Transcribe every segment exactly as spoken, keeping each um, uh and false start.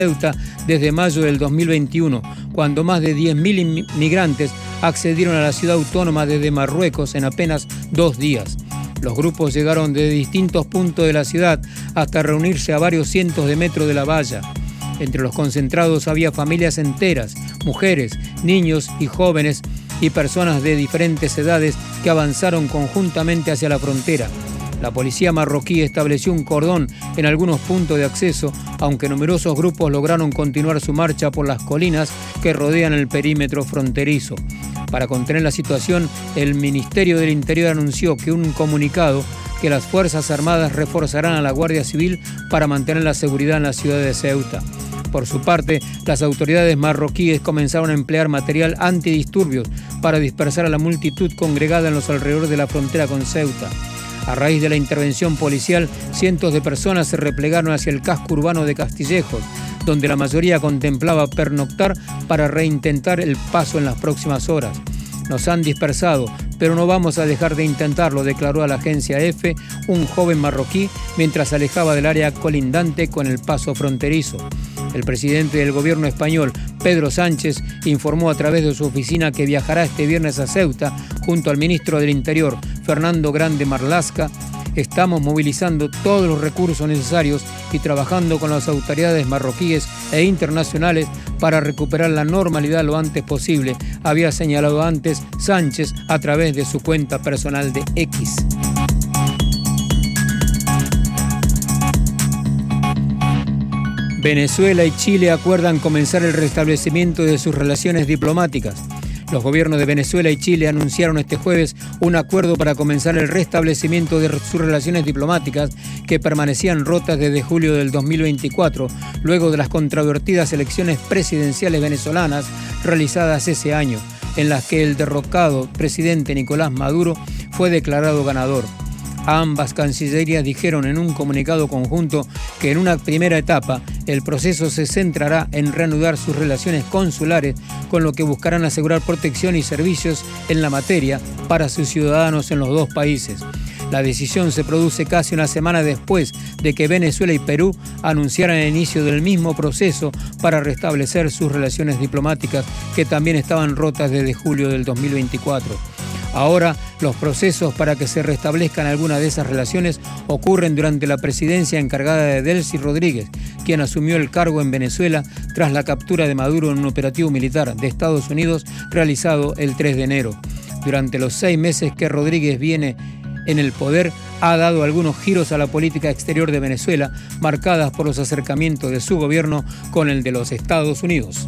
Ceuta desde mayo del dos mil veintiuno, cuando más de diez mil inmigrantes accedieron a la ciudad autónoma desde Marruecos en apenas dos días. Los grupos llegaron de distintos puntos de la ciudad hasta reunirse a varios cientos de metros de la valla. Entre los concentrados había familias enteras, mujeres, niños y jóvenes y personas de diferentes edades que avanzaron conjuntamente hacia la frontera. La policía marroquí estableció un cordón en algunos puntos de acceso, aunque numerosos grupos lograron continuar su marcha por las colinas que rodean el perímetro fronterizo. Para contener la situación, el Ministerio del Interior anunció que un comunicado que las Fuerzas Armadas reforzarán a la Guardia Civil para mantener la seguridad en la ciudad de Ceuta. Por su parte, las autoridades marroquíes comenzaron a emplear material antidisturbios para dispersar a la multitud congregada en los alrededores de la frontera con Ceuta. A raíz de la intervención policial, cientos de personas se replegaron hacia el casco urbano de Castillejos, donde la mayoría contemplaba pernoctar para reintentar el paso en las próximas horas. Nos han dispersado, pero no vamos a dejar de intentarlo, declaró a la agencia EFE un joven marroquí mientras se alejaba del área colindante con el paso fronterizo. El presidente del gobierno español, Pedro Sánchez, informó a través de su oficina que viajará este viernes a Ceuta junto al ministro del Interior, Fernando Grande Marlaska. Estamos movilizando todos los recursos necesarios y trabajando con las autoridades marroquíes e internacionales para recuperar la normalidad lo antes posible, había señalado antes Sánchez a través de su cuenta personal de X. Venezuela y Chile acuerdan comenzar el restablecimiento de sus relaciones diplomáticas. Los gobiernos de Venezuela y Chile anunciaron este jueves un acuerdo para comenzar el restablecimiento de sus relaciones diplomáticas que permanecían rotas desde julio del dos mil veinticuatro, luego de las controvertidas elecciones presidenciales venezolanas realizadas ese año, en las que el derrocado presidente Nicolás Maduro fue declarado ganador. Ambas cancillerías dijeron en un comunicado conjunto que en una primera etapa el proceso se centrará en reanudar sus relaciones consulares, con lo que buscarán asegurar protección y servicios en la materia para sus ciudadanos en los dos países. La decisión se produce casi una semana después de que Venezuela y Perú anunciaran el inicio del mismo proceso para restablecer sus relaciones diplomáticas, que también estaban rotas desde julio del dos mil veinticuatro. Ahora, los procesos para que se restablezcan algunas de esas relaciones ocurren durante la presidencia encargada de Delcy Rodríguez, quien asumió el cargo en Venezuela tras la captura de Maduro en un operativo militar de Estados Unidos realizado el tres de enero. Durante los seis meses que Rodríguez viene en el poder, ha dado algunos giros a la política exterior de Venezuela, marcadas por los acercamientos de su gobierno con el de los Estados Unidos.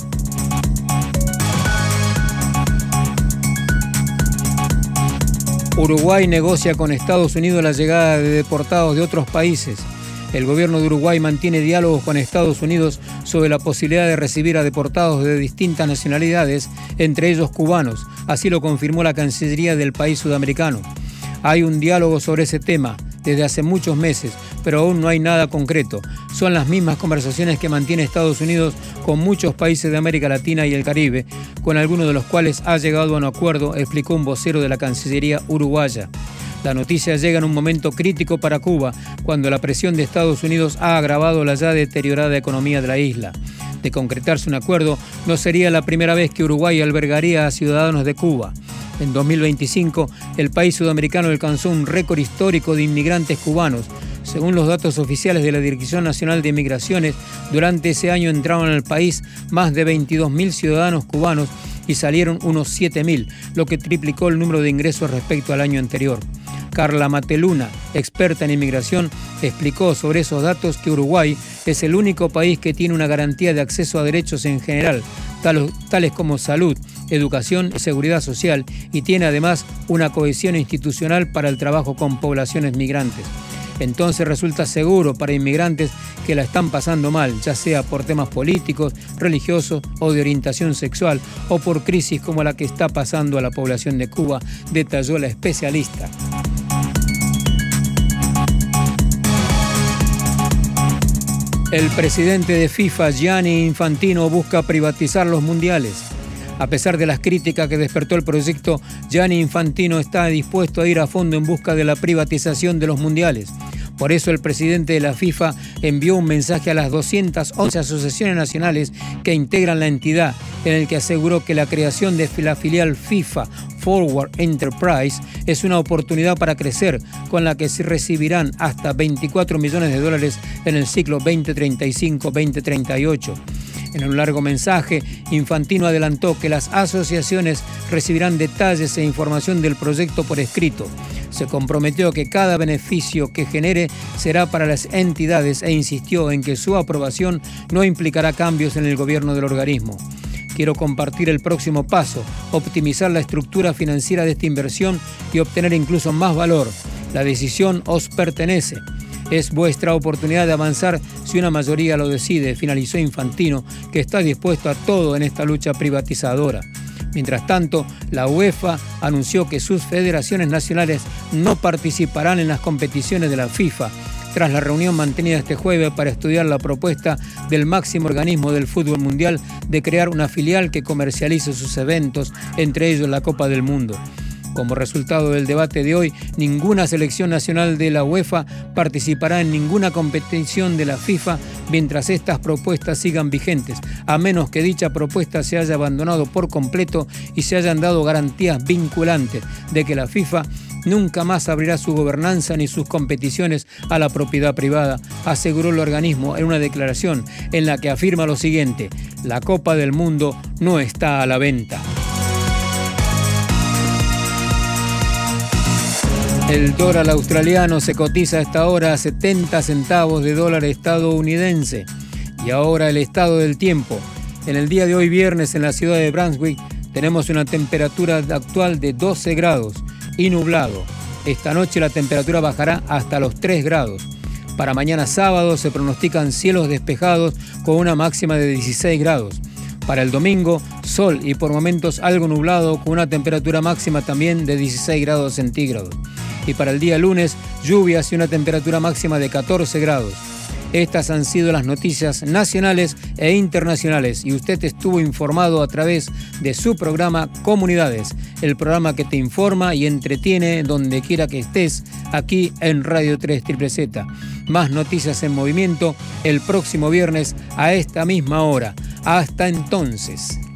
Uruguay negocia con Estados Unidos la llegada de deportados de otros países. El gobierno de Uruguay mantiene diálogos con Estados Unidos sobre la posibilidad de recibir a deportados de distintas nacionalidades, entre ellos cubanos. Así lo confirmó la Cancillería del país sudamericano. Hay un diálogo sobre ese tema desde hace muchos meses, pero aún no hay nada concreto. Son las mismas conversaciones que mantiene Estados Unidos con muchos países de América Latina y el Caribe, con algunos de los cuales ha llegado a un acuerdo, explicó un vocero de la Cancillería uruguaya. La noticia llega en un momento crítico para Cuba, cuando la presión de Estados Unidos ha agravado la ya deteriorada economía de la isla. De concretarse un acuerdo, no sería la primera vez que Uruguay albergaría a ciudadanos de Cuba. En dos mil veinticinco, el país sudamericano alcanzó un récord histórico de inmigrantes cubanos. Según los datos oficiales de la Dirección Nacional de Migraciones, durante ese año entraron al país más de veintidós mil ciudadanos cubanos y salieron unos siete mil, lo que triplicó el número de ingresos respecto al año anterior. Carla Mateluna, experta en inmigración, explicó sobre esos datos que Uruguay es el único país que tiene una garantía de acceso a derechos en general, tales como salud, educación y seguridad social, y tiene además una cohesión institucional para el trabajo con poblaciones migrantes. Entonces resulta seguro para inmigrantes que la están pasando mal, ya sea por temas políticos, religiosos o de orientación sexual, o por crisis como la que está pasando a la población de Cuba, detalló la especialista. El presidente de FIFA, Gianni Infantino, busca privatizar los mundiales. A pesar de las críticas que despertó el proyecto, Gianni Infantino está dispuesto a ir a fondo en busca de la privatización de los mundiales. Por eso el presidente de la FIFA envió un mensaje a las doscientas once asociaciones nacionales que integran la entidad, en el que aseguró que la creación de la filial FIFA Forward Enterprise es una oportunidad para crecer, con la que se recibirán hasta veinticuatro millones de dólares en el ciclo veinte treinta y cinco veinte treinta y ocho. En un largo mensaje, Infantino adelantó que las asociaciones recibirán detalles e información del proyecto por escrito. Se comprometió que cada beneficio que genere será para las entidades e insistió en que su aprobación no implicará cambios en el gobierno del organismo. Quiero compartir el próximo paso, optimizar la estructura financiera de esta inversión y obtener incluso más valor. La decisión os pertenece. Es vuestra oportunidad de avanzar si una mayoría lo decide, finalizó Infantino, que está dispuesto a todo en esta lucha privatizadora. Mientras tanto, la UEFA anunció que sus federaciones nacionales no participarán en las competiciones de la FIFA, tras la reunión mantenida este jueves para estudiar la propuesta del máximo organismo del fútbol mundial de crear una filial que comercialice sus eventos, entre ellos la Copa del Mundo. Como resultado del debate de hoy, ninguna selección nacional de la UEFA participará en ninguna competición de la FIFA mientras estas propuestas sigan vigentes, a menos que dicha propuesta se haya abandonado por completo y se hayan dado garantías vinculantes de que la FIFA nunca más abrirá su gobernanza ni sus competiciones a la propiedad privada, aseguró el organismo en una declaración en la que afirma lo siguiente: la Copa del Mundo no está a la venta. El dólar australiano se cotiza a esta hora a setenta centavos de dólar estadounidense. Y ahora el estado del tiempo. En el día de hoy viernes en la ciudad de Brunswick tenemos una temperatura actual de doce grados y nublado. Esta noche la temperatura bajará hasta los tres grados. Para mañana sábado se pronostican cielos despejados con una máxima de dieciséis grados. Para el domingo, sol y por momentos algo nublado con una temperatura máxima también de dieciséis grados centígrados. Y para el día lunes, lluvias y una temperatura máxima de catorce grados. Estas han sido las noticias nacionales e internacionales y usted estuvo informado a través de su programa Comunidades, el programa que te informa y entretiene donde quiera que estés, aquí en Radio tres Z Z. Más noticias en movimiento el próximo viernes a esta misma hora. Hasta entonces.